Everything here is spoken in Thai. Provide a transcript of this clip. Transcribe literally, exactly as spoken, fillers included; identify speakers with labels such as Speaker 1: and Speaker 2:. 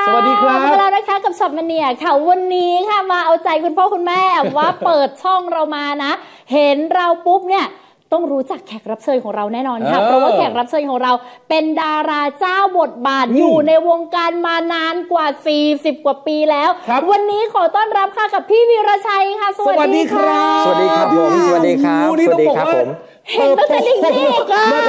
Speaker 1: สวัสดีครับ
Speaker 2: มาแล้วนะคะกับช็อปมาเนียค่ะวันนี้ค่ะมาเอาใจคุณพ่อคุณแม่ว่าเปิดช่องเรามานะเห็นเราปุ๊บเนี่ยต้องรู้จักแขกรับเชิญของเราแน่นอนค่ะเพราะว่าแขกรับเชิญของเราเป็นดาราเจ้าบทบาทอยู่ในวงการมานานกว่าสี่สิบกว่าปีแล้ววันนี้ขอต้อนรับค่ะกับพี่วีรชัยค่ะสวัสดีครับ
Speaker 3: สวัสดีครับผมสวัสดีครับสวัสดีครับผม
Speaker 2: เห็นตั้งแต่เด็กๆ